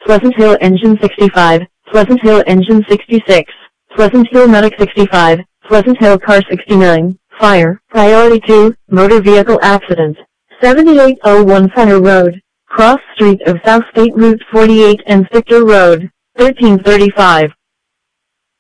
Pleasant Hill Engine 65, Pleasant Hill Engine 66, Pleasant Hill Medic 65, Pleasant Hill Car 69, Fire, Priority 2, Motor Vehicle Accident, 7801 Center Road, Cross Street of South State Route 48 and Victor Road, 1335.